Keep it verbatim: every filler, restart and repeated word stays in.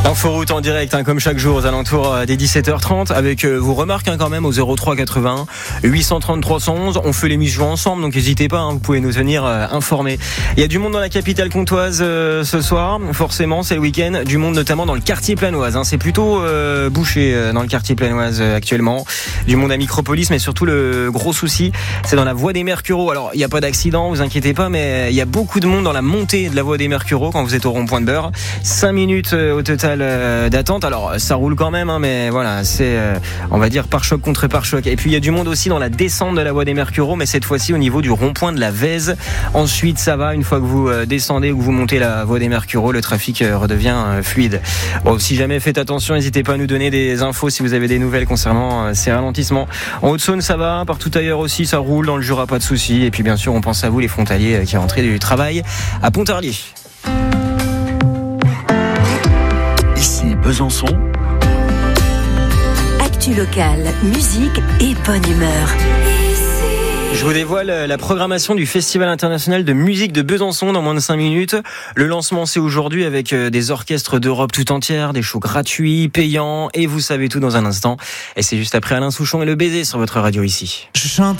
Inforoute en direct, hein, comme chaque jour aux alentours des dix-sept heures trente, avec euh, vos remarques hein, quand même au zéro trois quatre-vingt-un huit cent trente trois cent onze. On fait l'émission ensemble, donc n'hésitez pas, hein, vous pouvez nous tenir euh, informés. Il y a du monde dans la capitale comtoise euh, ce soir, forcément c'est le week-end. Du monde notamment dans le quartier planoise, hein. C'est plutôt euh, bouché euh, dans le quartier planoise euh, actuellement. Du monde à Micropolis, mais surtout le gros souci, c'est dans la voie des Mercureaux. Alors il n'y a pas d'accident, vous inquiétez pas, mais il y a beaucoup de monde dans la montée de la voie des Mercureaux quand vous êtes au rond-point de Beurre. cinq minutes euh, au total d'attente. Alors ça roule quand même, hein, mais voilà, c'est euh, on va dire pare-choc contre pare-choc. Et puis il y a du monde aussi dans la descente de la voie des Mercureaux, mais cette fois-ci au niveau du rond-point de la Vèze. Ensuite ça va, une fois que vous euh, descendez ou que vous montez la voie des Mercureaux, le trafic euh, redevient euh, fluide. Bon, si jamais faites attention, n'hésitez pas à nous donner des infos si vous avez des nouvelles concernant euh, ces ralentissements. En Haute-Saône ça va, partout ailleurs aussi ça roule, dans le Jura pas de soucis. Et puis bien sûr on pense à vous les frontaliers euh, qui rentrez du travail à Pontarlier. Ici Besançon. Actu locale, musique et bonne humeur. Je vous dévoile la programmation du Festival international de musique de Besançon dans moins de cinq minutes. Le lancement c'est aujourd'hui avec des orchestres d'Europe tout entière, des shows gratuits, payants, et vous savez tout dans un instant. Et c'est juste après Alain Souchon et Le Baiser sur votre radio ici. Je chante